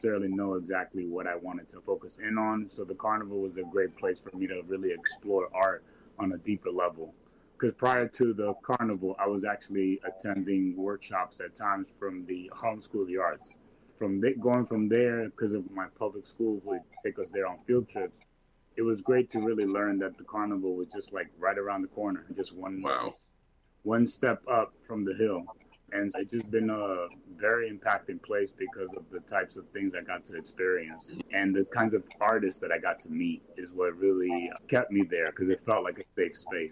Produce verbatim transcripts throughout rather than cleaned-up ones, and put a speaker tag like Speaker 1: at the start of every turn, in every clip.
Speaker 1: necessarily know exactly what I wanted to focus in on. So the carnival was a great place for me to really explore art on a deeper level. Because prior to the carnival, I was actually attending workshops at times from the Harlem School of the Arts. From th- going from there, because of my public school would take us there on field trips, it was great to really learn that the carnival was just like right around the corner, just one
Speaker 2: Wow.
Speaker 1: one step up from the hill. And it's just been a very impacting place because of the types of things I got to experience and the kinds of artists that I got to meet is what really kept me there because it felt like a safe space.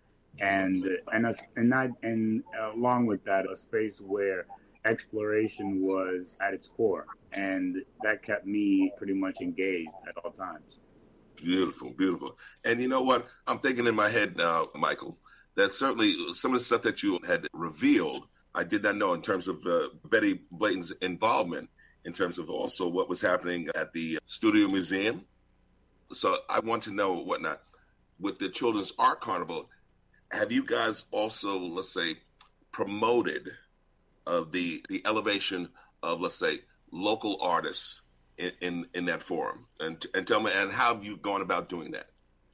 Speaker 1: And and a, and not and along with that, a space where exploration was at its core, and that kept me pretty much engaged at all times.
Speaker 2: Beautiful, beautiful. And you know what? I'm thinking in my head now, Michael, that certainly some of the stuff that you had revealed, I did not know in terms of uh, Betty Blayton's involvement, in terms of also what was happening at the Studio Museum. So I want to know whatnot. With the Children's Art Carnival, have you guys also, let's say, promoted uh, the the elevation of, let's say, local artists in, in, in that forum? And and tell me, and how have you gone about doing that?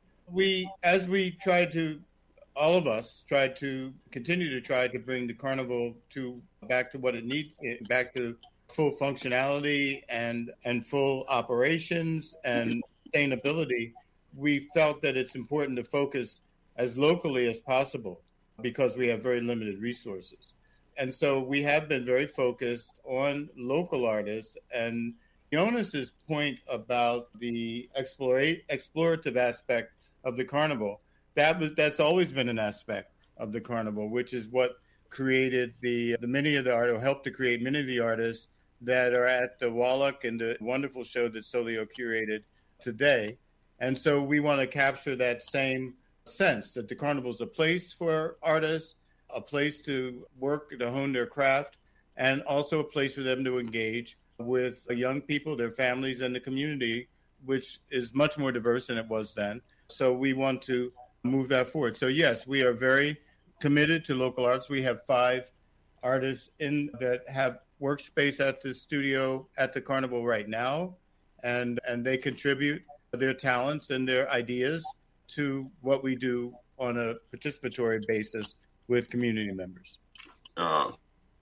Speaker 3: We, as we tried to, all of us tried to continue to try to bring the carnival to back to what it needs, back to full functionality and and full operations and sustainability. We felt that it's important to focus as locally as possible because we have very limited resources. And so we have been very focused on local artists. And Jonas's point about the explora- explorative aspect of the carnival, that was that's always been an aspect of the carnival, which is what created the, the many of the art, or helped to create many of the artists that are at the Wallach and the wonderful show that Solio curated today. And so we want to capture that same sense that the carnival is a place for artists, a place to work, to hone their craft, and also a place for them to engage with young people, their families, and the community, which is much more diverse than it was then. So we want to move that forward. So yes, we are very committed to local arts. We have five artists in that have workspace at the studio at the carnival right now, and and they contribute their talents and their ideas to what we do on a participatory basis with community members.
Speaker 2: Uh,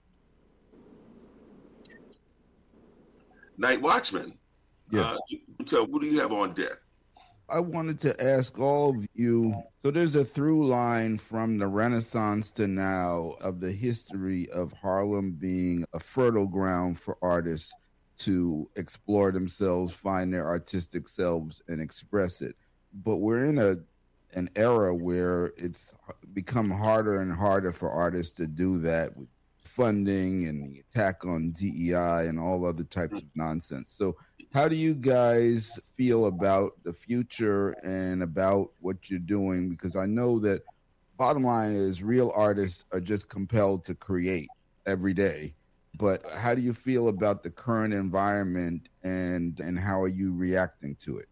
Speaker 2: Night Watchman.
Speaker 4: Yes.
Speaker 2: Uh, so what do you have on deck?
Speaker 4: I wanted to ask all of you, so there's a through line from the Renaissance to now of the history of Harlem being a fertile ground for artists to explore themselves, find their artistic selves, and express it. But we're in a an era where it's become harder and harder for artists to do that with funding and the attack on D E I and all other types of nonsense. So how do you guys feel about the future and about what you're doing? Because I know that bottom line is real artists are just compelled to create every day. But how do you feel about the current environment and, and how are you reacting to it?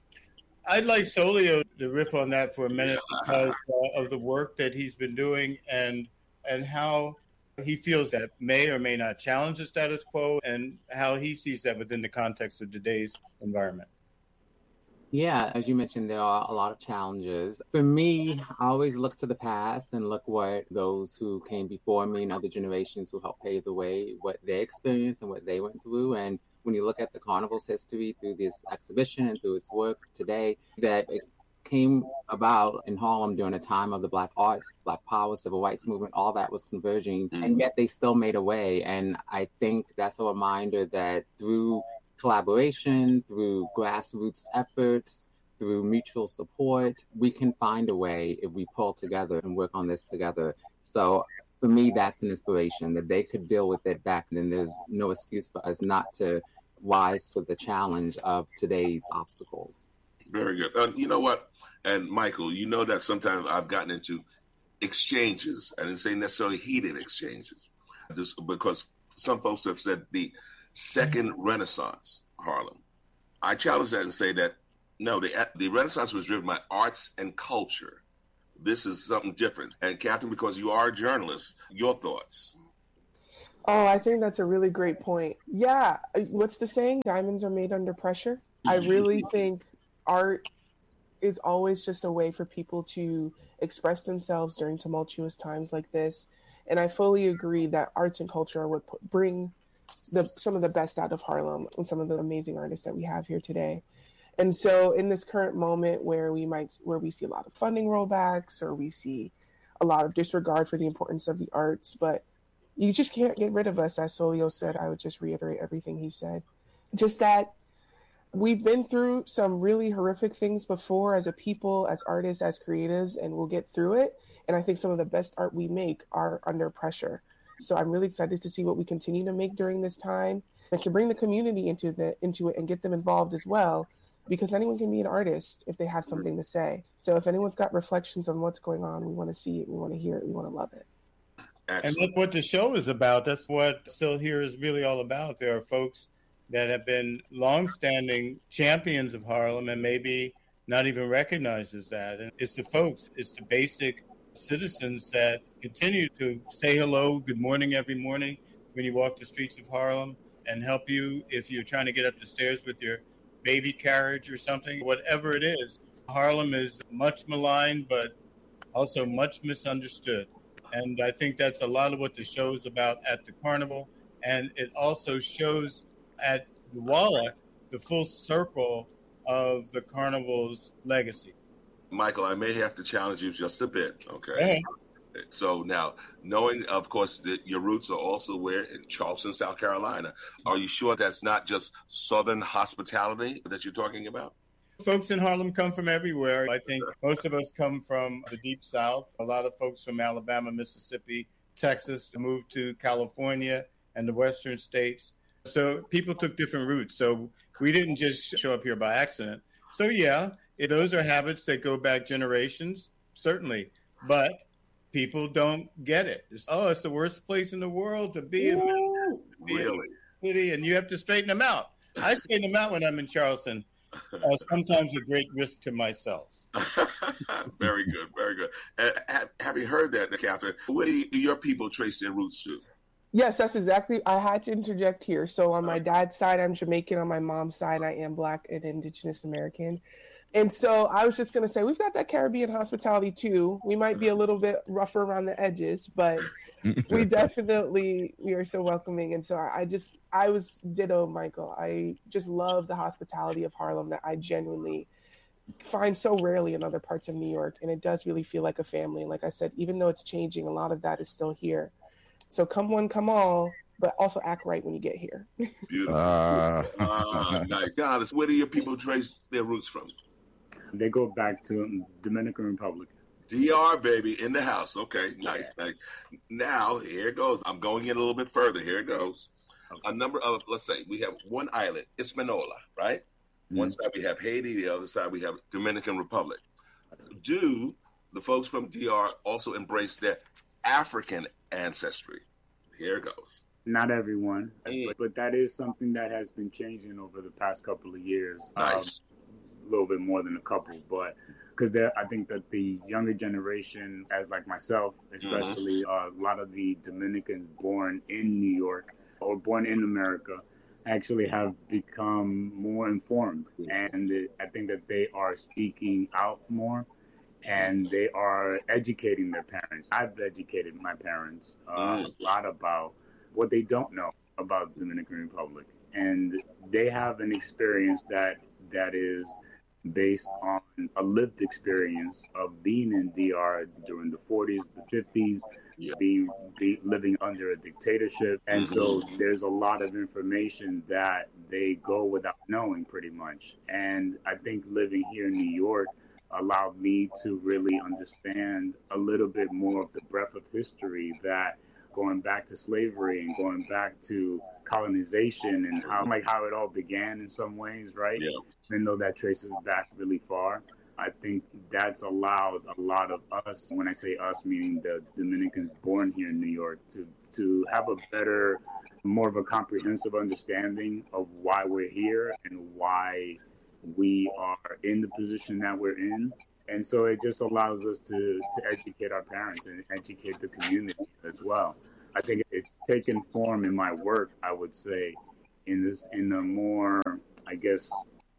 Speaker 3: I'd like Solio to riff on that for a minute because uh, of the work that he's been doing and and how he feels that may or may not challenge the status quo and how he sees that within the context of today's environment.
Speaker 5: Yeah, as you mentioned, there are a lot of challenges. For me, I always look to the past and look what those who came before me and other generations who helped pave the way, what they experienced and what they went through. And when you look at the carnival's history through this exhibition and through its work today, that it came about in Harlem during a time of the Black arts, Black power, civil rights movement, all that was converging, mm-hmm. and yet they still made a way. And I think that's a reminder that through collaboration, through grassroots efforts, through mutual support, we can find a way if we pull together and work on this together. So for me, that's an inspiration that they could deal with it back then. There's no excuse for us not to rise to the challenge of today's obstacles.
Speaker 2: Very good. Uh, you know what? And Michael, you know that sometimes I've gotten into exchanges. I didn't say necessarily heated exchanges, just because some folks have said the second Renaissance Harlem. I challenge that and say that no, the the Renaissance was driven by arts and culture. This is something different. And Catherine, because you are a journalist, your thoughts.
Speaker 6: Oh, I think that's a really great point. Yeah. What's the saying? Diamonds are made under pressure. I really think art is always just a way for people to express themselves during tumultuous times like this. And I fully agree that arts and culture are what bring the some of the best out of Harlem and some of the amazing artists that we have here today. And so in this current moment where we might where we see a lot of funding rollbacks or we see a lot of disregard for the importance of the arts, but you just can't get rid of us, as Solio said. I would just reiterate everything he said. Just that we've been through some really horrific things before as a people, as artists, as creatives, and we'll get through it. And I think some of the best art we make are under pressure. So I'm really excited to see what we continue to make during this time and to bring the community into the into it and get them involved as well, because anyone can be an artist if they have something to say. So if anyone's got reflections on what's going on, we want to see it, we want to hear it, we want to love it.
Speaker 3: Excellent. And that's what the show is about. That's what Still Here is really all about. There are folks that have been longstanding champions of Harlem and maybe not even recognized as that. And it's the folks, it's the basic citizens that continue to say hello, good morning every morning when you walk the streets of Harlem, and help you if you're trying to get up the stairs with your baby carriage or something, whatever it is. Harlem is much maligned, but also much misunderstood. And I think that's a lot of what the show is about at the Carnival. And it also shows at the Wallach the full circle of the Carnival's legacy.
Speaker 2: Michael, I may have to challenge you just a bit, okay?
Speaker 3: okay.
Speaker 2: So now, knowing, of course, that your roots are also where? In Charleston, South Carolina. Are you sure that's not just Southern hospitality that you're talking about?
Speaker 3: Folks in Harlem come from everywhere. I think most of us come from the Deep South. A lot of folks from Alabama, Mississippi, Texas moved to California and the Western states. So people took different routes. So we didn't just show up here by accident. So yeah, those are habits that go back generations, certainly. But people don't get it. It's, oh, it's the worst place in the world to be in,
Speaker 2: Ooh,
Speaker 3: be
Speaker 2: really?
Speaker 3: in the city, and you have to straighten them out. I straighten them out when I'm in Charleston. Uh, sometimes a great risk to myself.
Speaker 2: Very good, very good. Uh, have, have you heard that, Catherine? Where do, you, do your people trace their roots to?
Speaker 6: Yes, that's exactly. I had to interject here. So on my dad's side, I'm Jamaican. On my mom's side, I am Black and Indigenous American. And so I was just going to say, we've got that Caribbean hospitality too. We might be a little bit rougher around the edges, but we definitely, we are so welcoming. And so I just, I was ditto, Michael. I just love the hospitality of Harlem that I genuinely find so rarely in other parts of New York. And it does really feel like a family. And like I said, even though it's changing, a lot of that is still here. So come one, come all, but also act right when you get here.
Speaker 2: Beautiful. Uh, uh, nice. Honest, where do your people trace their roots from?
Speaker 1: They go back to Dominican Republic.
Speaker 2: D R, baby, in the house. Okay, nice. Yeah. nice. Now, here it goes. I'm going in a little bit further. Here it goes. Okay. A number of, let's say, we have one island, Hispaniola, right? Mm-hmm. One side we have Haiti, the other side we have Dominican Republic. Do the folks from D R also embrace their African ancestry? Here it goes.
Speaker 1: Not everyone, mm. but, but that is something that has been changing over the past couple of years.
Speaker 2: Nice.
Speaker 1: Um, a little bit more than a couple, but because I think that the younger generation, as like myself, especially mm-hmm. uh, a lot of the Dominicans born in New York or born in America, actually have become more informed. And it, I think that they are speaking out more. And they are educating their parents. I've educated my parents uh, mm. a lot about what they don't know about the Dominican Republic. And they have an experience that that is based on a lived experience of being in D R during the forties, the fifties, yeah. being be, living under a dictatorship. And mm-hmm. so there's a lot of information that they go without knowing pretty much. And I think living here in New York allowed me to really understand a little bit more of the breadth of history that going back to slavery and going back to colonization and how like how it all began in some ways, right?
Speaker 2: Yeah.
Speaker 1: Even though that traces back really far, I think that's allowed a lot of us, when I say us, meaning the Dominicans born here in New York, to to have a better, more of a comprehensive understanding of why we're here and why we are in the position that we're in. And so it just allows us to, to educate our parents and educate the community as well. I think it's taken form in my work, I would say, in this in a more, I guess,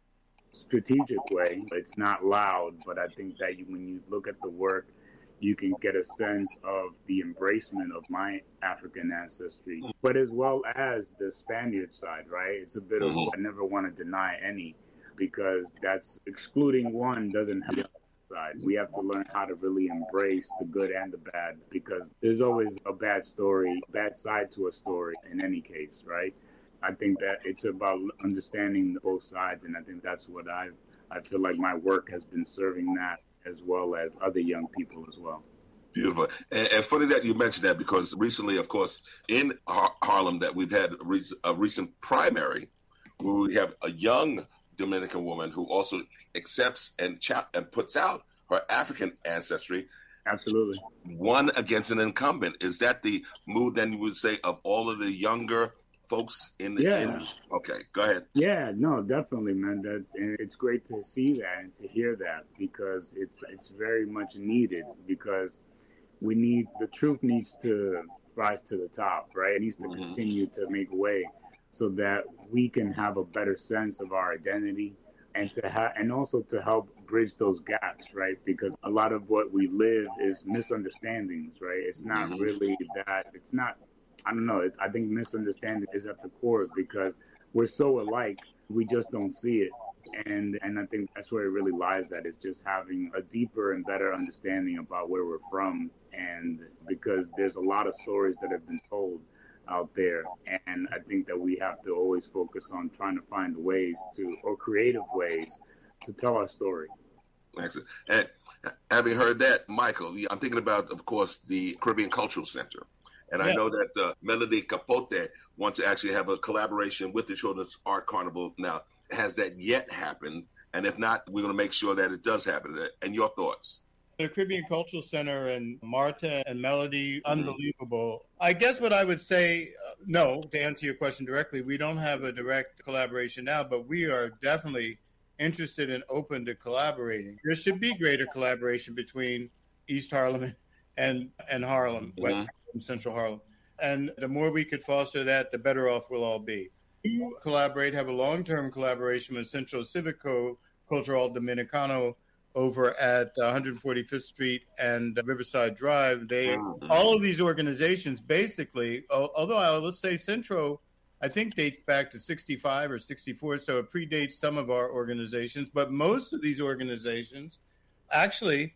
Speaker 1: strategic way. It's not loud, but I think that you, when you look at the work, you can get a sense of the embracement of my African ancestry, but as well as the Spaniard side, right? It's a bit mm-hmm. of, I never want to deny any, because that's excluding one doesn't have the other side. We have to learn how to really embrace the good and the bad, because there's always a bad story, bad side to a story in any case, right? I think that it's about understanding both sides, and I think that's what I I feel like my work has been serving that, as well as other young people as well.
Speaker 2: Beautiful. And, and funny that you mentioned that, because recently, of course, in Har- Harlem that we've had a, re- a recent primary where we have a young Dominican woman who also accepts and, cha- and puts out her African ancestry.
Speaker 1: Absolutely.
Speaker 2: One against an incumbent. Is that the mood then you would say of all of the younger folks in the
Speaker 1: yeah
Speaker 2: in, okay go ahead
Speaker 1: yeah no definitely, man. That, and it's great to see that and to hear that, because it's it's very much needed, because we need the truth needs to rise to the top, right? It needs to mm-hmm. continue to make way so that we can have a better sense of our identity, and to have and also to help bridge those gaps, right? Because a lot of what we live is misunderstandings, right? It's not mm-hmm. really that it's not I don't know. I think misunderstanding is at the core, because we're so alike, we just don't see it. And and I think that's where it really lies, that is just having a deeper and better understanding about where we're from. And because there's a lot of stories that have been told out there. And I think that we have to always focus on trying to find ways to, or creative ways to tell our story.
Speaker 2: Excellent. And having heard that, Michael, I'm thinking about, of course, the Caribbean Cultural Center. And yeah. I know that uh, Melody Capote wants to actually have a collaboration with the Children's Art Carnival. Now, has that yet happened? And if not, we're going to make sure that it does happen. And your thoughts?
Speaker 3: The Caribbean Cultural Center and Marta and Melody, unbelievable. Mm-hmm. I guess what I would say, uh, no, to answer your question directly, we don't have a direct collaboration now, but we are definitely interested and open to collaborating. There should be greater collaboration between East Harlem and, and Harlem, mm-hmm. West Harlem, Central Harlem. And the more we could foster that, the better off we'll all be. We collaborate, have a long-term collaboration with Centro Civico Cultural Dominicano over at one forty-fifth Street and Riverside Drive. They, mm-hmm. all of these organizations, basically, although I will say Centro, I think dates back to sixty-five or sixty-four, so it predates some of our organizations. But most of these organizations actually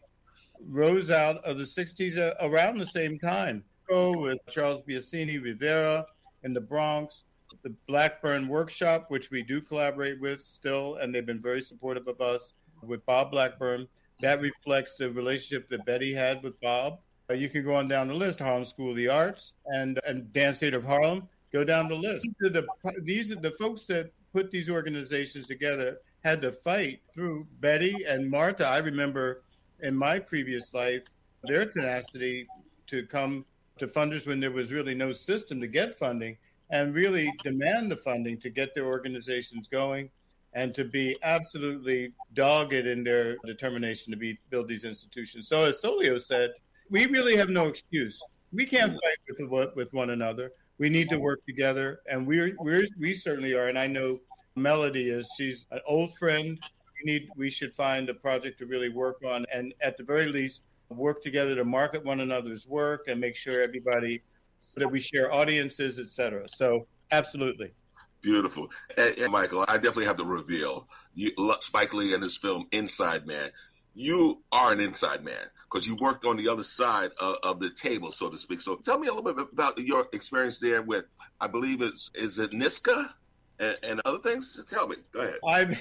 Speaker 3: rose out of the sixties uh, around the same time. With Charles Biasini Rivera in the Bronx, the Blackburn Workshop, which we do collaborate with still, and they've been very supportive of us, with Bob Blackburn. That reflects the relationship that Betty had with Bob. Uh, you can go on down the list, Harlem School of the Arts and, and Dance Theater of Harlem. Go down the list. These are the, these are the folks that put these organizations together had to fight through. Betty and Marta, I remember in my previous life, their tenacity to come to funders when there was really no system to get funding, and really demand the funding to get their organizations going, and to be absolutely dogged in their determination to be build these institutions. So as Solio said, we really have no excuse. We can't fight with with one another. We need to work together, and we're we're we certainly are. And I know Melody is. She's an old friend. We need we should find a project to really work on, and at the very least, work together to market one another's work and make sure everybody, so that we share audiences, et cetera. So absolutely.
Speaker 2: Beautiful. And, and Michael, I definitely have to reveal, you, Spike Lee and his film Inside Man, you are an inside man because you worked on the other side of, of the table, so to speak. So tell me a little bit about your experience there with, I believe it's, is it Niska and, and other things? Tell me. Go ahead.
Speaker 3: I'm,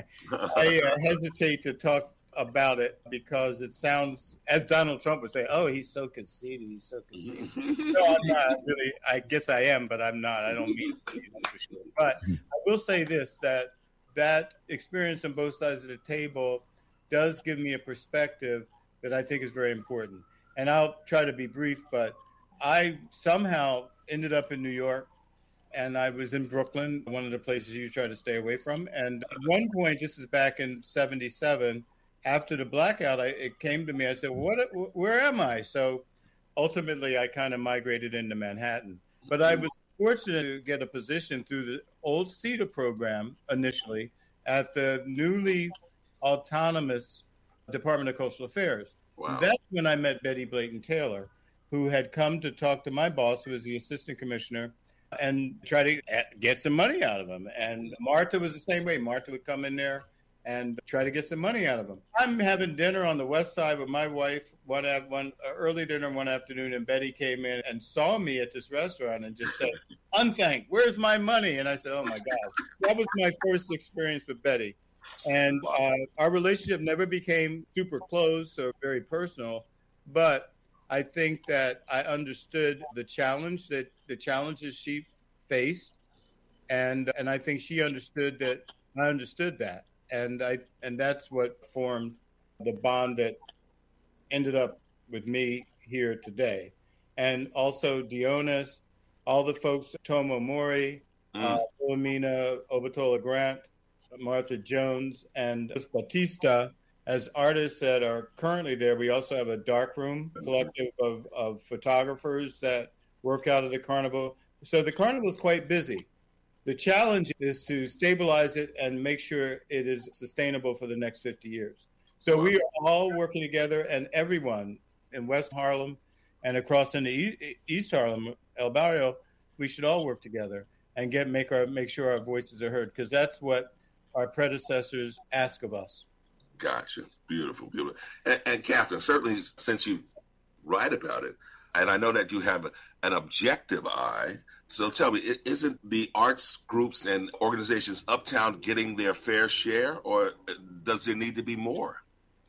Speaker 3: I uh, hesitate to talk about it because it sounds, as Donald Trump would say, oh, he's so conceited, he's so conceited. No, I'm not really. I guess I am, but I'm not. I don't mean to be, for sure. But I will say this, that that experience on both sides of the table does give me a perspective that I think is very important. And I'll try to be brief, but I somehow ended up in New York, and I was in Brooklyn, one of the places you try to stay away from. And at one point, this is back in seventy-seven, after the blackout, I, it came to me. I said, "What? Where am I?" So ultimately I kind of migrated into Manhattan. But I was fortunate to get a position through the old CETA program initially at the newly autonomous Department of Cultural Affairs.
Speaker 2: Wow.
Speaker 3: That's when I met Betty Blayton Taylor, who had come to talk to my boss, who was the assistant commissioner, and try to get some money out of him. And Martha was the same way. Martha would come in there and try to get some money out of him. I'm having dinner on the west side with my wife one, one uh, early dinner one afternoon, and Betty came in and saw me at this restaurant and just said, "Unthanked, where's my money?" And I said, "Oh my God." That was my first experience with Betty. And uh, our relationship never became super close or very personal, but I think that I understood the challenge that the challenges she faced, and and I think she understood that I understood that, and I and that's what formed the bond that ended up with me here today, and also Dionys, all the folks, Tomo Mori, mm. uh, Philomena Obotola Grant, Martha Jones, and Batista. As artists that are currently there, we also have a darkroom collective of, of photographers that work out of the carnival. So the carnival is quite busy. The challenge is to stabilize it and make sure it is sustainable for the next fifty years. So we are all working together, and everyone in West Harlem and across into East Harlem, El Barrio, we should all work together and get make our make sure our voices are heard, because that's what our predecessors ask of us.
Speaker 2: Gotcha. Beautiful, beautiful. And, and Catherine, certainly since you write about it, and I know that you have an objective eye, so tell me, isn't the arts groups and organizations uptown getting their fair share, or does there need to be more?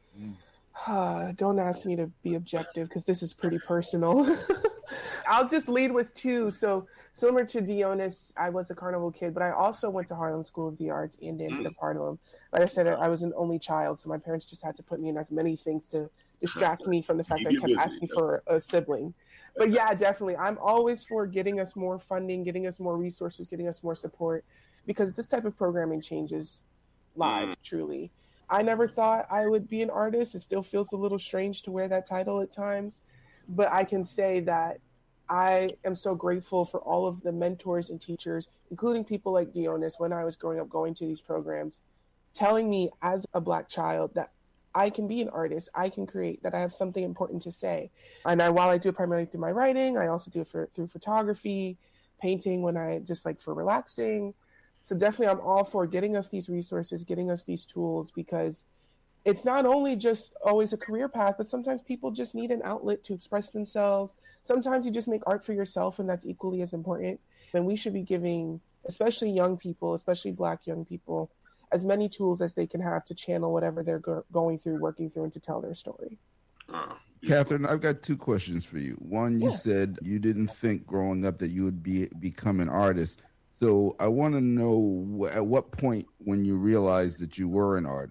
Speaker 6: Uh, don't ask me to be objective, because this is pretty personal. I'll just lead with two. So similar to Dionys, I was a carnival kid, but I also went to Harlem School of the Arts and Dancing of Harlem. Like I said, I was an only child, so my parents just had to put me in as many things to distract me from the fact that I kept asking for a sibling. But yeah, definitely. I'm always for getting us more funding, getting us more resources, getting us more support, because this type of programming changes lives, mm. truly. I never thought I would be an artist. It still feels a little strange to wear that title at times, but I can say that I am so grateful for all of the mentors and teachers, including people like Dionys, when I was growing up going to these programs, telling me as a Black child that I can be an artist, I can create, that I have something important to say. And I, while I do it primarily through my writing, I also do it for, through photography, painting when I just like for relaxing. So definitely I'm all for getting us these resources, getting us these tools, because it's not only just always a career path, but sometimes people just need an outlet to express themselves. Sometimes you just make art for yourself, and that's equally as important. And we should be giving, especially young people, especially Black young people, as many tools as they can have to channel whatever they're go- going through, working through, and to tell their story.
Speaker 2: Uh,
Speaker 4: Catherine, I've got two questions for you. One, you yeah. said you didn't think growing up that you would be become an artist. So I want to know at what point when you realized that you were an artist.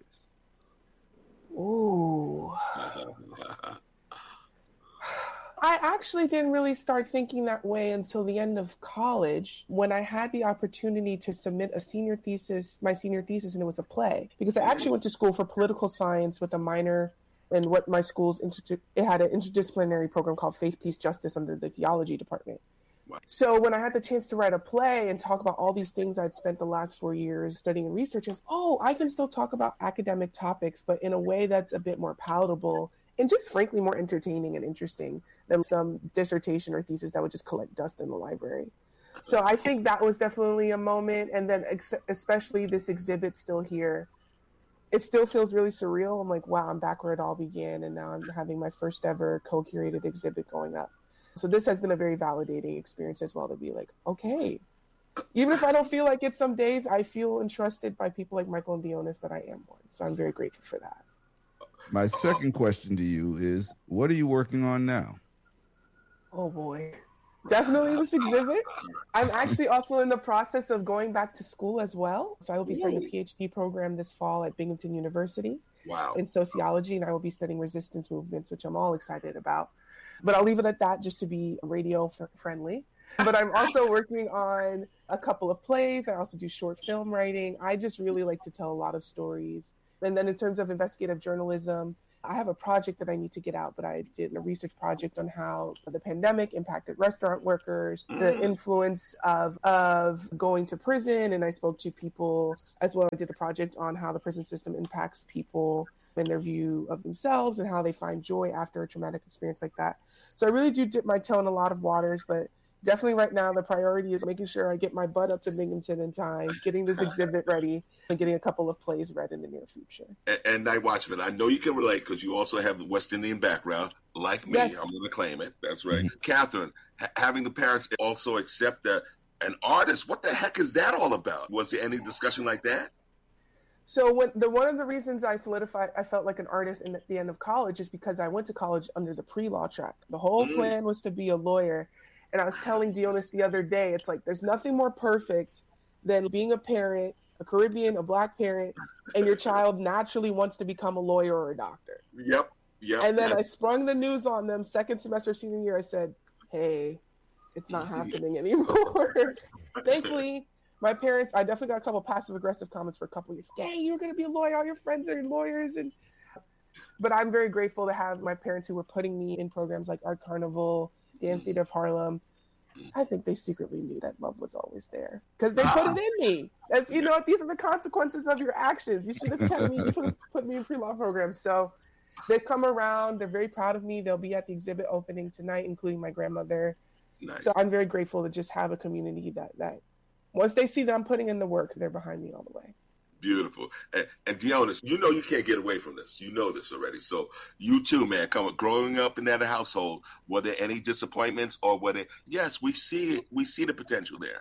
Speaker 6: Ooh. I actually didn't really start thinking that way until the end of college, when I had the opportunity to submit a senior thesis, my senior thesis, and it was a play. Because I actually went to school for political science with a minor in what my school's, inter- it had an interdisciplinary program called Faith, Peace, Justice under the theology department. So when I had the chance to write a play and talk about all these things I'd spent the last four years studying and researching, oh, I can still talk about academic topics, but in a way that's a bit more palatable and just frankly more entertaining and interesting than some dissertation or thesis that would just collect dust in the library. So I think that was definitely a moment. And then ex- especially this exhibit still here, it still feels really surreal. I'm like, wow, I'm back where it all began. And now I'm having my first ever co-curated exhibit going up. So this has been a very validating experience as well, to be like, okay, even if I don't feel like it some days, I feel entrusted by people like Michael and Dionys that I am one. So I'm very grateful for that.
Speaker 4: My second question to you is, what are you working on now?
Speaker 6: Oh boy, definitely this exhibit. I'm actually also in the process of going back to school as well. So I will be starting a PhD program this fall at Binghamton University.
Speaker 2: Wow.
Speaker 6: In sociology, and I will be studying resistance movements, which I'm all excited about. But I'll leave it at that just to be radio f- friendly. But I'm also working on a couple of plays. I also do short film writing. I just really like to tell a lot of stories. And then in terms of investigative journalism, I have a project that I need to get out, but I did a research project on how the pandemic impacted restaurant workers, mm. the influence of of going to prison. And I spoke to people as well. I did a project on how the prison system impacts people in their view of themselves and how they find joy after a traumatic experience like that. So I really do dip my toe in a lot of waters, but definitely right now the priority is making sure I get my butt up to Binghamton in time, getting this exhibit ready, and getting a couple of plays read in the near future.
Speaker 2: And, and Night Watchman, I know you can relate because you also have the West Indian background, like me. Yes. I'm going to claim it. That's right. Mm-hmm. Catherine, ha- having the parents also accept that an artist, what the heck is that all about? Was there any discussion like that?
Speaker 6: So when the one of the reasons I solidified, I felt like an artist in, at the end of college is because I went to college under the pre-law track. The whole mm. plan was to be a lawyer. And I was telling Dionys the other day, it's like, there's nothing more perfect than being a parent, a Caribbean, a Black parent, and your child naturally wants to become a lawyer or a doctor.
Speaker 2: Yep, yep.
Speaker 6: And then I sprung the news on them second semester senior year. I said, hey, it's not happening anymore. Thankfully, my parents, I definitely got a couple passive aggressive comments for a couple of years. Dang, you're going to be a lawyer. All your friends are lawyers. And But I'm very grateful to have my parents who were putting me in programs like Art Carnival, Dance Theater of Harlem. I think they secretly knew that love was always there because they put it in me. As you know, these are the consequences of your actions. You should have kept me, you should have put me in pre-law programs. So they've come around. They're very proud of me. They'll be at the exhibit opening tonight, including my grandmother. Nice. So I'm very grateful to just have a community that that once they see that I'm putting in the work, they're behind me all the way.
Speaker 2: Beautiful. And, and Dionys, you know you can't get away from this. You know this already. So you too, man, come growing up in that household, were there any disappointments or were there, yes, we see we see the potential there.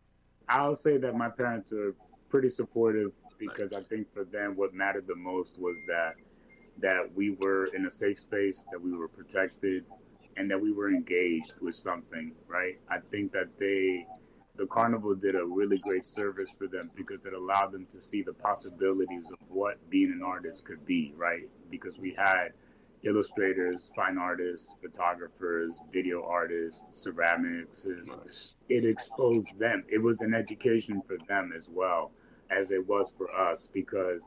Speaker 1: I'll say that my parents are pretty supportive because I think for them what mattered the most was that that we were in a safe space, that we were protected, and that we were engaged with something, right? I think that they the carnival did a really great service for them because it allowed them to see the possibilities of what being an artist could be, right? Because we had illustrators, fine artists, photographers, video artists, ceramics. Nice. It exposed them. It was an education for them as well as it was for us because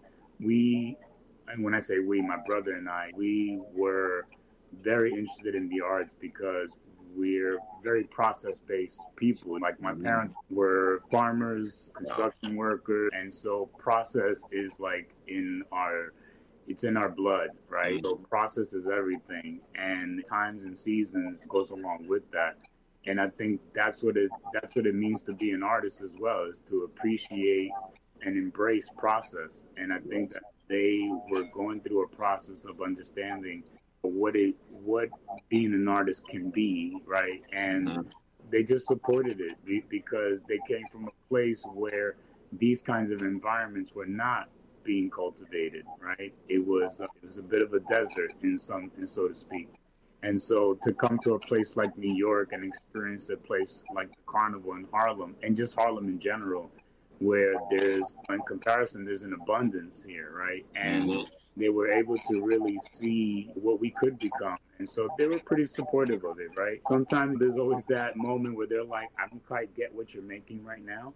Speaker 1: we, and when I say we, my brother and I, we were very interested in the arts because we're very process-based people. Like my parents were farmers, construction workers, and so process is like in our, it's in our blood, right? So process is everything, and times and seasons goes along with that. And I think that's what it that's what it means to be an artist as well, is to appreciate and embrace process. And I think that they were going through a process of understanding what it what being an artist can be, right? And mm-hmm. they just supported it because they came from a place where these kinds of environments were not being cultivated, right? It was uh, it was a bit of a desert in some, in so to speak. And so to come to a place like New York and experience a place like the Carnival in Harlem and just Harlem in general, where there's, in comparison, there's an abundance here, right? And mm-hmm. they were able to really see what we could become. And so they were pretty supportive of it, right? Sometimes there's always that moment where they're like, I don't quite get what you're making right now.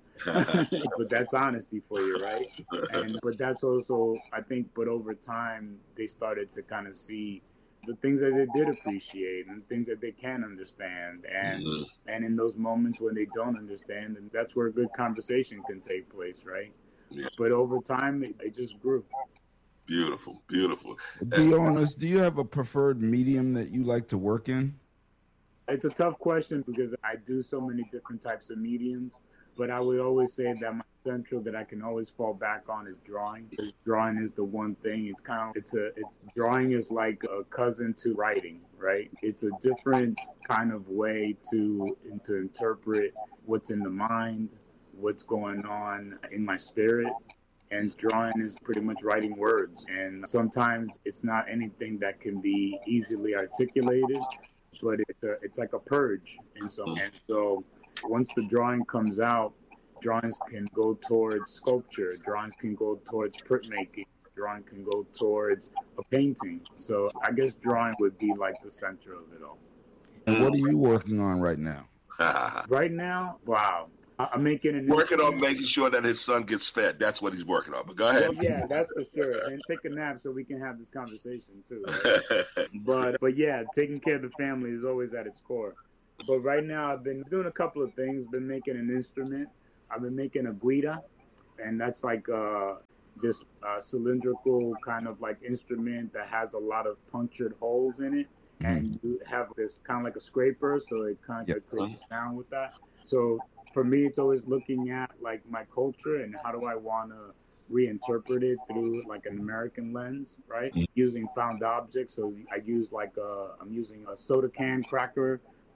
Speaker 1: But that's honesty for you, right? And but that's also, I think, but over time, they started to kind of see the things that they did appreciate and things that they can understand. And mm-hmm. and in those moments when they don't understand, and that's where a good conversation can take place, right? Yeah. But over time, it, it just grew.
Speaker 2: Beautiful, beautiful.
Speaker 4: Be honest, do you have a preferred medium that you like to work in?
Speaker 1: It's a tough question because I do so many different types of mediums, but I would always say that my central that I can always fall back on is drawing. Because drawing is the one thing. It's kind of it's a it's drawing is like a cousin to writing, right? It's a different kind of way to to interpret what's in the mind, what's going on in my spirit. And drawing is pretty much writing words. And sometimes it's not anything that can be easily articulated, but it's a, it's like a purge. And so, and so once the drawing comes out, drawings can go towards sculpture. Drawings can go towards printmaking. Drawing can go towards a painting. So I guess drawing would be like the center of it all.
Speaker 4: And what are you working on right now?
Speaker 1: Right now, wow. I'm making an
Speaker 2: working on making sure that his son gets fed. That's what he's working on. But go ahead.
Speaker 1: Oh yeah, that's for sure. And take a nap so we can have this conversation too. Right? but but yeah, taking care of the family is always at its core. But right now, I've been doing a couple of things. Been making an instrument. I've been making a guira, and that's like uh, this uh, cylindrical kind of like instrument that has a lot of punctured holes in it, mm-hmm. and you have this kind of like a scraper, so it kind of yep. creates a sound with that. So for me, it's always looking at like my culture and how do I want to reinterpret it through like an American lens, right? Mm-hmm. Using found objects. So I use like a, I'm using a soda can cracker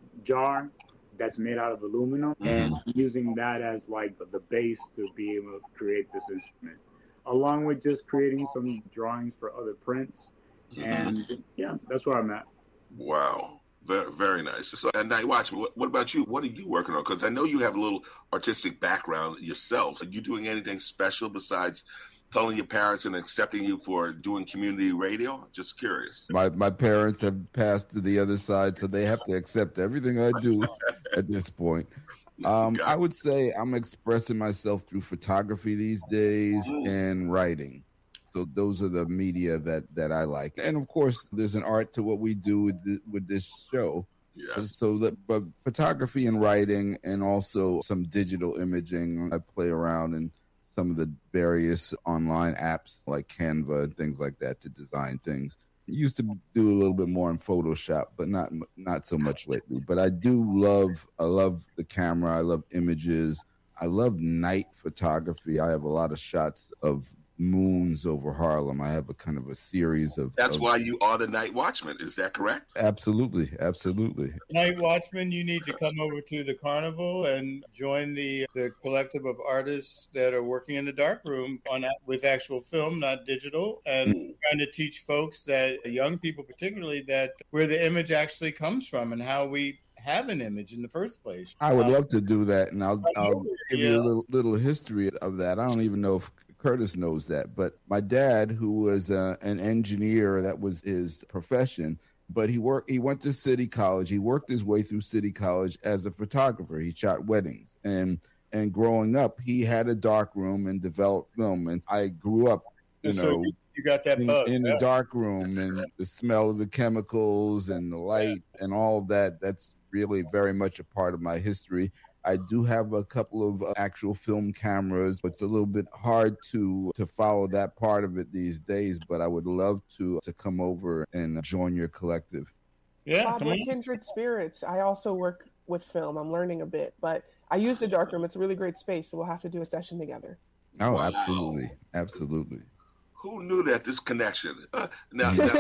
Speaker 1: jar that's made out of aluminum, mm-hmm. and using that as like the base to be able to create this instrument, along with just creating some drawings for other prints. Mm-hmm. And yeah, that's where I'm at.
Speaker 2: Wow. Very, very nice. So, and now, watch me. What, what about you? What are you working on? Because I know you have a little artistic background yourself. Are you doing anything special besides telling your parents and accepting you for doing community radio? Just curious.
Speaker 4: My my parents have passed to the other side, so they have to accept everything I do at this point. Um, I would say I'm expressing myself through photography these days mm. and writing. So those are the media that, that I like. And, of course, there's an art to what we do with the, with this show.
Speaker 2: Yes.
Speaker 4: So that, but photography and writing and also some digital imaging. I play around in some of the various online apps like Canva and things like that to design things. Used to do a little bit more in Photoshop, but not not so much lately. But I do love, I love the camera. I love images. I love night photography. I have a lot of shots of moons over Harlem. I have a kind of a series of.
Speaker 2: That's
Speaker 4: of,
Speaker 2: why you are the Night Watchman. Is that correct?
Speaker 4: Absolutely, absolutely.
Speaker 3: Night Watchman, you need to come over to the carnival and join the the collective of artists that are working in the darkroom on with actual film, not digital, and mm. trying to teach folks that young people, particularly, that where the image actually comes from and how we have an image in the first place.
Speaker 4: I would um, love to do that, and I'll, I'll give yeah. you a little, little history of that. I don't even know if Curtis knows that, but my dad, who was uh, an engineer, that was his profession, but he worked, he went to City College. He worked his way through City College as a photographer. He shot weddings, and and growing up, he had a dark room and developed film. And I grew up, you
Speaker 3: and
Speaker 4: know,
Speaker 3: so you got that
Speaker 4: in,
Speaker 3: bug,
Speaker 4: in
Speaker 3: yeah.
Speaker 4: the dark room and the smell of the chemicals and the light yeah. and all of that. That's really very much a part of my history. I do have a couple of actual film cameras. It's a little bit hard to to follow that part of it these days, but I would love to to come over and join your collective.
Speaker 3: Yeah,
Speaker 6: Bob, we're kindred spirits. I also work with film. I'm learning a bit, but I use the darkroom. It's a really great space, so we'll have to do a session together.
Speaker 4: Oh, wow. absolutely, absolutely.
Speaker 2: Who knew that this connection? Uh, now, now,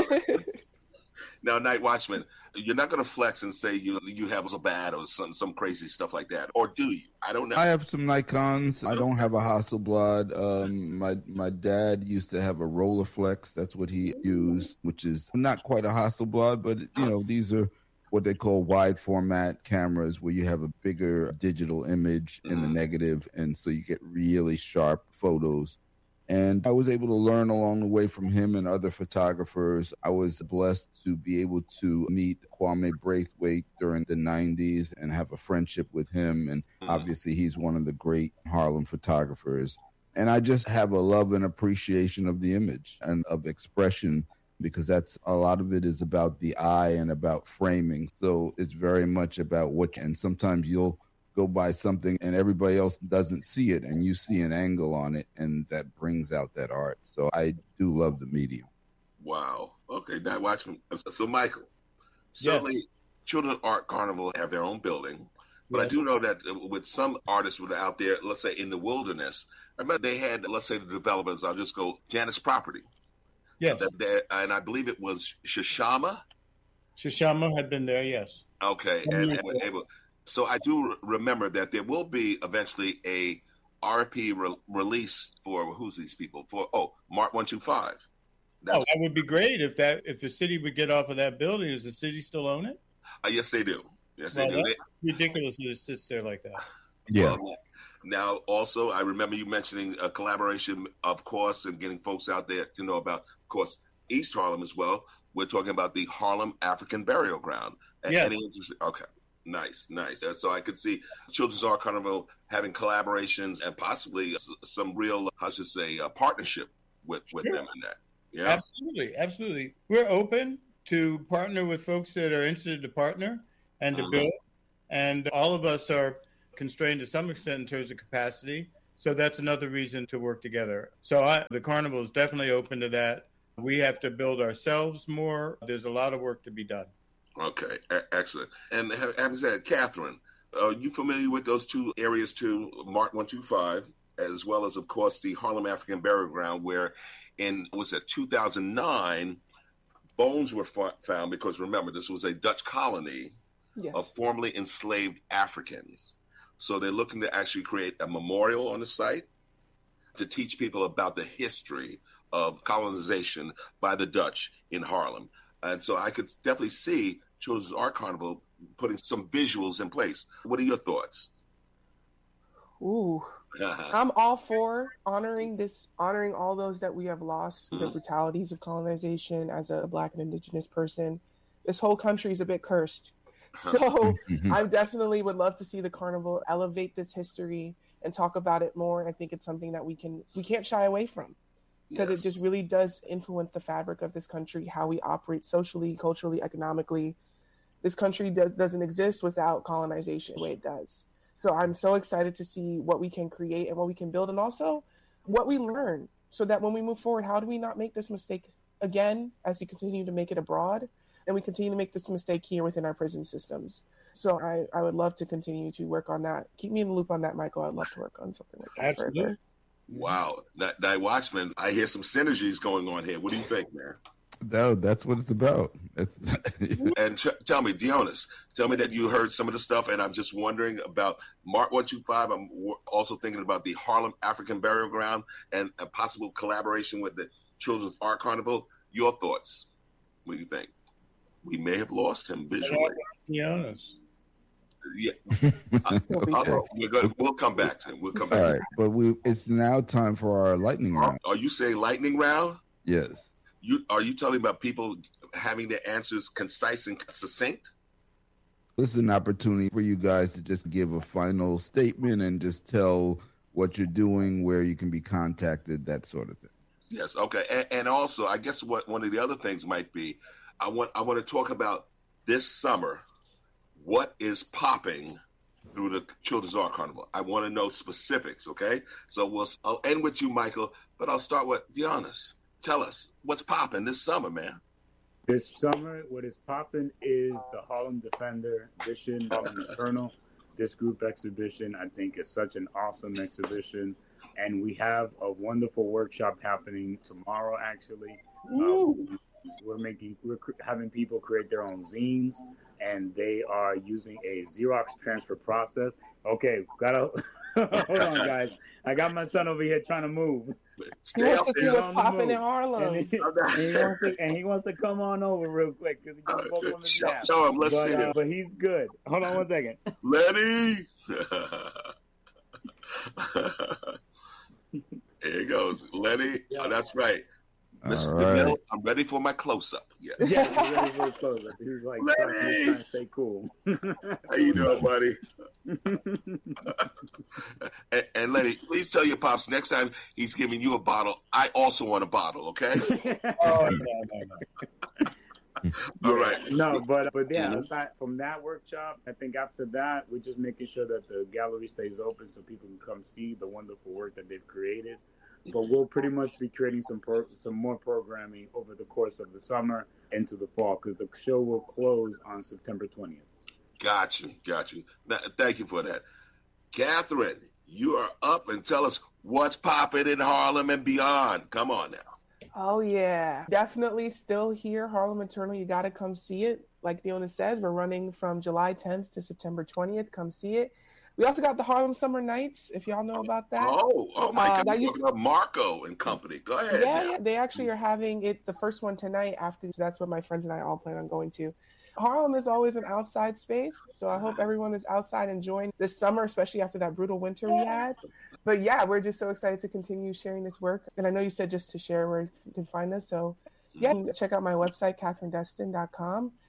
Speaker 2: now, Night Watchman, you're not going to flex and say you you have a bad or some some crazy stuff like that, or do you? I don't know.
Speaker 4: I have some Nikons. I don't have a Hasselblad. Um, my my dad used to have a Rolleiflex. That's what he used, which is not quite a Hasselblad, but you know these are what they call wide format cameras, where you have a bigger digital image in mm. the negative, and so you get really sharp photos. And I was able to learn along the way from him and other photographers. I was blessed to be able to meet Kwame Braithwaite during the nineties and have a friendship with him. And obviously, he's one of the great Harlem photographers. And I just have a love and appreciation of the image and of expression, because that's a lot of it is about the eye and about framing. So it's very much about what, and sometimes you'll go by something and everybody else doesn't see it, and you see an angle on it, and that brings out that art. So I do love the medium.
Speaker 2: Wow. Okay, now watch me. So Michael, certainly yeah. Children's Art Carnival have their own building, but yeah. I do know that with some artists that are out there, let's say in the wilderness, I remember they had, let's say the developers, I'll just go Janus Property.
Speaker 3: Yeah.
Speaker 2: That, and I believe it was Shashama.
Speaker 3: Shashama had been there, yes.
Speaker 2: Okay, and, and were able. So I do remember that there will be eventually a R P re- release for who's these people for? Oh, Mark one two five.
Speaker 3: Oh, that would be great if that if the city would get off of that building. Does the city still own it?
Speaker 2: Uh, yes, they do. Yes,
Speaker 3: well,
Speaker 2: they do.
Speaker 3: That's they, ridiculous that it sits there like that.
Speaker 4: Yeah.
Speaker 2: Well, now, also, I remember you mentioning a collaboration, of course, and getting folks out there to know about, of course, East Harlem as well. We're talking about the Harlem African Burial Ground.
Speaker 3: Yeah.
Speaker 2: Any interest? Okay. Nice, nice. Uh, So I could see Children's Art Carnival having collaborations and possibly s- some real, how should I say, uh, partnership with, with
Speaker 3: Sure.
Speaker 2: them in that. Yeah.
Speaker 3: Absolutely, absolutely. We're open to partner with folks that are interested to partner and to
Speaker 2: Mhm.
Speaker 3: build. And all of us are constrained to some extent in terms of capacity. So that's another reason to work together. So I, the carnival is definitely open to that. We have to build ourselves more. There's a lot of work to be done.
Speaker 2: Okay, e- excellent. And ha- having said, Catherine, are you familiar with those two areas too, Mart one two five, as well as, of course, the Harlem African Burial Ground, where in, was it two thousand nine, bones were fa- found because, remember, this was a Dutch colony
Speaker 6: Yes.
Speaker 2: of formerly enslaved Africans. So they're looking to actually create a memorial on the site to teach people about the history of colonization by the Dutch in Harlem. And so I could definitely see Children's Art Carnival putting some visuals in place. What are your thoughts?
Speaker 6: Ooh. I'm all for honoring this, honoring all those that we have lost through the brutalities of colonization. As a Black and Indigenous person, this whole country is a bit cursed. So I definitely would love to see the carnival elevate this history and talk about it more. And I think it's something that we can we can't shy away from, because
Speaker 2: Yes.
Speaker 6: it just really does influence the fabric of this country, how we operate socially, culturally, economically. This country do- doesn't exist without colonization the way it does. So I'm so excited to see what we can create and what we can build, and also what we learn, so that when we move forward, how do we not make this mistake again as we continue to make it abroad, and we continue to make this mistake here within our prison systems. So I, I would love to continue to work on that. Keep me in the loop on that, Michael. I'd love to work on something like that
Speaker 3: Absolutely.
Speaker 6: further.
Speaker 2: Wow. That, that Watchman, I hear some synergies going on here. What do you think, man?
Speaker 4: No, that's what it's about. It's
Speaker 2: And t- tell me, Dionys, tell me that you heard some of the stuff, and I'm just wondering about Mart one two five. I'm w- also thinking about the Harlem African Burial Ground and a possible collaboration with the Children's Art Carnival. Your thoughts? What do you think? We may have lost him visually.
Speaker 3: Be honest.
Speaker 2: Yeah,
Speaker 6: We'll be
Speaker 2: Uh,
Speaker 6: sure.
Speaker 2: we're gonna, we'll come back to him. We'll come
Speaker 4: all
Speaker 2: back.
Speaker 4: right, but we it's now time for our lightning
Speaker 2: Are,
Speaker 4: round.
Speaker 2: are you saying lightning round?
Speaker 4: Yes.
Speaker 2: You are you telling about people having their answers concise and succinct?
Speaker 4: This is an opportunity for you guys to just give a final statement and just tell what you're doing, where you can be contacted, that sort of thing.
Speaker 2: Yes. Okay. And, and also, I guess what one of the other things might be, I want I want to talk about this summer. What is popping through the Children's Art Carnival? I want to know specifics. Okay. So we'll I'll end with you, Michael, but I'll start with Dionys. Tell us what's popping this summer, man.
Speaker 1: This summer, what is popping is the Harlem Defender Vision Harlem Eternal. This group exhibition, I think, is such an awesome exhibition. And we have a wonderful workshop happening tomorrow, actually. Um, we're making, we're cr- having people create their own zines, and they are using a Xerox transfer process. Okay, gotta, hold on, guys. I got my son over here trying to move.
Speaker 6: He
Speaker 2: Stay
Speaker 6: wants
Speaker 2: up
Speaker 6: to see
Speaker 2: there.
Speaker 6: what's
Speaker 1: on the
Speaker 6: popping in
Speaker 1: move.
Speaker 6: Harlem.
Speaker 1: And he, and he wants to, and he wants to come on over real quick because he just woke on his
Speaker 2: Show,
Speaker 1: nap.
Speaker 2: show him. Let's
Speaker 1: But,
Speaker 2: see
Speaker 1: uh,
Speaker 2: him.
Speaker 1: but he's good. Hold on one second.
Speaker 2: Lenny. Here he goes, Lenny. Oh, that's right. Mister
Speaker 4: All right.
Speaker 2: DeMille, I'm ready for my close up. Yes.
Speaker 1: Yeah, he's ready for his close-up. He's like
Speaker 2: Lenny!
Speaker 1: he's trying to stay cool.
Speaker 2: How you doing, buddy? and, and Lenny, please tell your pops next time he's giving you a bottle, I also want a bottle, okay?
Speaker 3: Oh, no, no, no.
Speaker 2: All right.
Speaker 1: No, but but yeah,
Speaker 2: Mhm.
Speaker 1: aside from that workshop, I think after that, we're just making sure that the gallery stays open so people can come see the wonderful work that they've created. But we'll pretty much be creating some pro- some more programming over the course of the summer into the fall, because the show will close on September twentieth.
Speaker 2: Got you. Got you. Th- thank you for that. Catherine, you are up, and tell us what's popping in Harlem and beyond. Come on now.
Speaker 6: Oh, yeah. Definitely still here. Harlem Eternal. You got to come see it. Like Fiona says, we're running from July tenth to September twentieth. Come see it. We also got the Harlem Summer Nights, if y'all know about that.
Speaker 2: Oh, oh my
Speaker 6: Uh,
Speaker 2: God.
Speaker 6: that
Speaker 2: You're
Speaker 6: used-
Speaker 2: talking about Marco and company. Go ahead.
Speaker 6: Yeah,
Speaker 2: now.
Speaker 6: yeah, they actually are having it, the first one tonight after, so that's what my friends and I all plan on going to. Harlem is always an outside space, so I hope everyone is outside enjoying this summer, especially after that brutal winter we had. But yeah, we're just so excited to continue sharing this work. And I know you said just to share where you can find us, so yeah, check out my website, catherine destin dot com.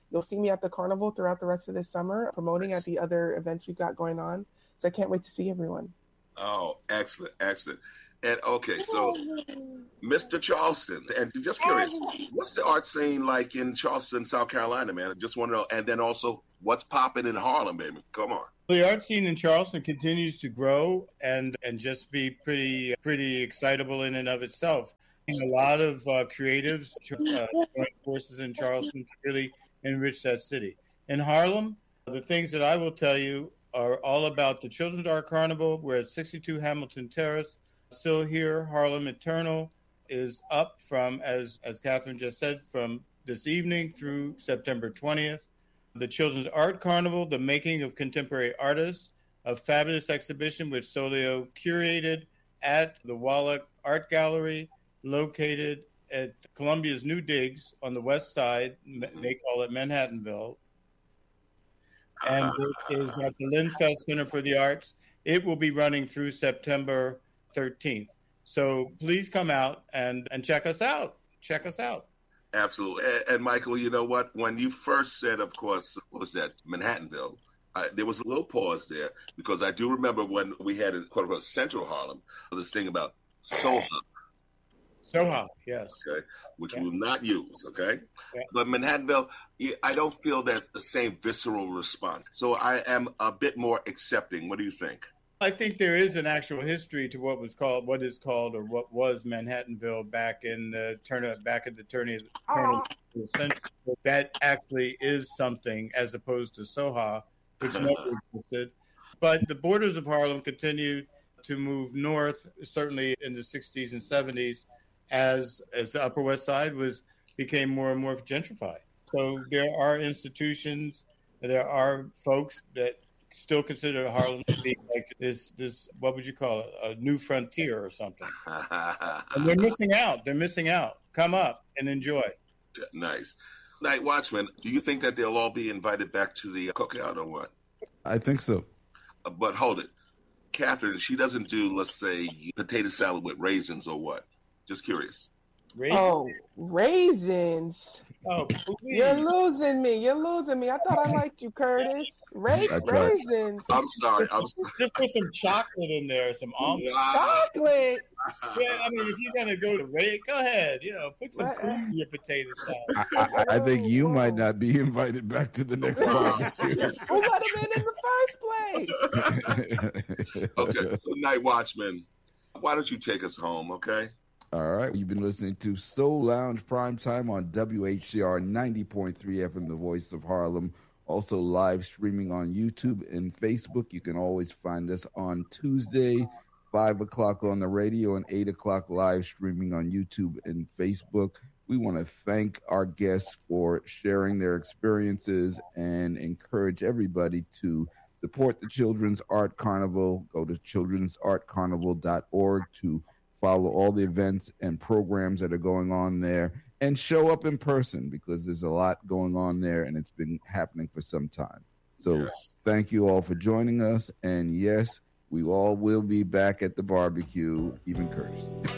Speaker 6: You'll see me at the carnival throughout the rest of this summer, promoting at the other events we've got going on. So I can't wait to see everyone.
Speaker 2: Oh, excellent, excellent. And okay, so Mister Charleston, and just curious, what's the art scene like in Charleston, South Carolina, man? I just want to know. And then also, what's popping in Harlem, baby? Come on.
Speaker 3: The art scene in Charleston continues to grow and, and just be pretty pretty excitable in and of itself. A lot of uh, creatives uh, join forces in Charleston to really enrich that city. In Harlem, the things that I will tell you are all about the Children's Art Carnival. We're at sixty-two Hamilton Terrace. Still here, Harlem Eternal is up from, as, as Catherine just said, from this evening through September twentieth. The Children's Art Carnival, The Making of Contemporary Artists, a fabulous exhibition which Solio curated at the Wallach Art Gallery, located at Columbia's New Digs on the west side. They call it Manhattanville. And it is at the Lindfest Center for the Arts. It will be running through September thirteenth. So please come out and, and check us out. Check us out.
Speaker 2: Absolutely. And, and Michael, you know what? When you first said, of course, what was that, Manhattanville, I, there was a little pause there because I do remember when we had in quote unquote Central Harlem, this thing about Soho.
Speaker 3: Soho, yes.
Speaker 2: Okay, which yeah. we will not use, okay?
Speaker 3: Yeah.
Speaker 2: But Manhattanville, I don't feel that the same visceral response. So I am a bit more accepting. What do you think?
Speaker 3: I think there is an actual history to what was called, what is called, or what was Manhattanville back in the turn of, back at the turn of, turn of the century. That actually is something as opposed to Soho, which never existed. But the borders of Harlem continued to move north, certainly in the sixties and seventies, as as the Upper West Side was became more and more gentrified. So there are institutions, there are folks that still consider Harlem to be like this, this, what would you call it, a new frontier or something. And they're missing out. They're missing out. Come up and enjoy.
Speaker 2: Yeah, nice. Night Watchman, do you think that they'll all be invited back to the cookout or what?
Speaker 4: I think so.
Speaker 2: Uh, but hold it. Catherine, she doesn't do, let's say, potato salad with raisins or what? Just curious.
Speaker 6: Raisins? Oh, raisins.
Speaker 3: Oh, please.
Speaker 6: You're losing me. You're losing me. I thought I liked you, Curtis. Ra- raisins.
Speaker 2: I'm sorry. I'm sorry.
Speaker 3: Just put some chocolate in there, some almond.
Speaker 6: Chocolate.
Speaker 3: Yeah, I mean, if you're going to go to Ray, go ahead. You know, put some fruit in your potato salad.
Speaker 4: I, I, I think you might not be invited back to the next barbecue.
Speaker 6: Who let him in in the first place?
Speaker 2: Okay, so Night Watchman, why don't you take us home, okay?
Speaker 4: All right. You've been listening to Soul Lounge Primetime on W H C R ninety point three F M, the voice of Harlem. Also live streaming on YouTube and Facebook. You can always find us on Tuesday, five o'clock on the radio and eight o'clock live streaming on YouTube and Facebook. We want to thank our guests for sharing their experiences and encourage everybody to support the Children's Art Carnival. Go to children's art carnival dot org to follow all the events and programs that are going on there and show up in person because there's a lot going on there and it's been happening for some time. So yes. Thank you all for joining us. And yes, we all will be back at the barbecue, even Curtis.